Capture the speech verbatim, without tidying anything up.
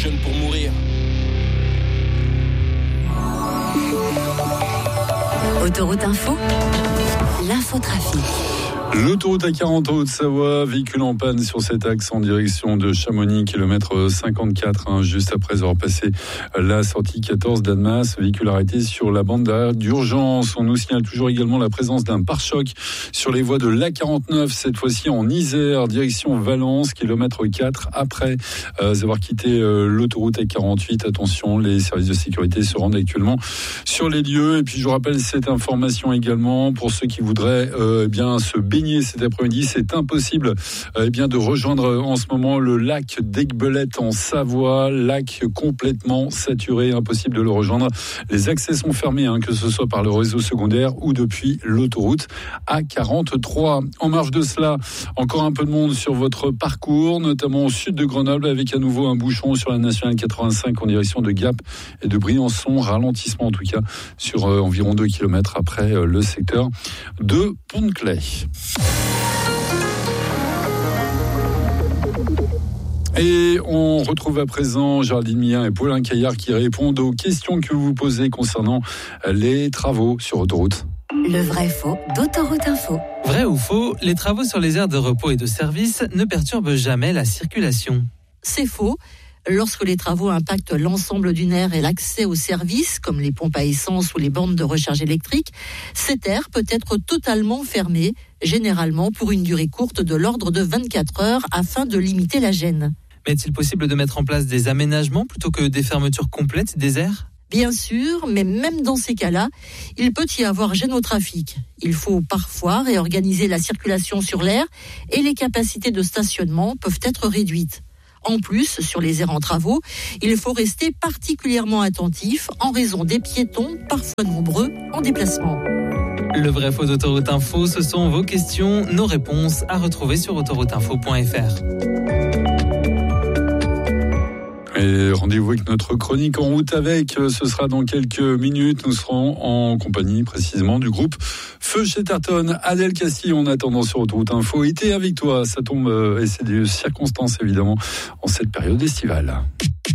jeune pour mourir. Autoroute Info, l'infotrafic. L'autoroute A quarante en Haute-Savoie, véhicule en panne sur cet axe en direction de Chamonix, kilomètre cinquante-quatre, hein, juste après avoir passé la sortie quatorze d'Annemasse. Véhicule arrêté sur la bande d'urgence. On nous signale toujours également la présence d'un pare-choc sur les voies de l'A quarante-neuf, cette fois-ci en Isère, direction Valence, kilomètre quatre, après euh, avoir quitté euh, l'autoroute A quarante-huit. Attention, les services de sécurité se rendent actuellement sur les lieux. Et puis je vous rappelle cette information également pour ceux qui voudraient euh, eh bien se baigner cet après-midi. C'est impossible euh, eh bien, de rejoindre en ce moment le lac d'Aiguebelette en Savoie, lac complètement saturé, impossible de le rejoindre. Les accès sont fermés, hein, que ce soit par le réseau secondaire ou depuis l'autoroute A quarante-trois. En marge de cela, encore un peu de monde sur votre parcours, notamment au sud de Grenoble, avec à nouveau un bouchon sur la nationale quatre-vingt-cinq en direction de Gap et de Briançon. Ralentissement en tout cas sur euh, environ deux kilomètres après euh, le secteur de Pont-de-Claix. Et on retrouve à présent Géraldine Millien et Paulin Caillard qui répondent aux questions que vous posez concernant les travaux sur autoroute. Le vrai faux d'Autoroute Info. Vrai ou faux, les travaux sur les aires de repos et de service ne perturbent jamais la circulation. C'est faux. Lorsque les travaux impactent l'ensemble d'une aire et l'accès aux services, comme les pompes à essence ou les bornes de recharge électrique, cette aire peut être totalement fermée, généralement pour une durée courte de l'ordre de vingt-quatre heures, afin de limiter la gêne. Mais est-il possible de mettre en place des aménagements plutôt que des fermetures complètes des aires ? Bien sûr, mais même dans ces cas-là, il peut y avoir gêne au trafic. Il faut parfois réorganiser la circulation sur l'aire et les capacités de stationnement peuvent être réduites. En plus, sur les aires en travaux, il faut rester particulièrement attentif en raison des piétons, parfois nombreux, en déplacement. Le vrai faux d'Autoroute Info, ce sont vos questions, nos réponses à retrouver sur autoroute info point f r. Et rendez-vous avec notre chronique En route avec, ce sera dans quelques minutes. Nous serons en compagnie précisément du groupe Feu Chatterton. Adèle Castille, en attendant sur Autoroute Info. Été avec toi, ça tombe, et c'est des circonstances évidemment en cette période estivale.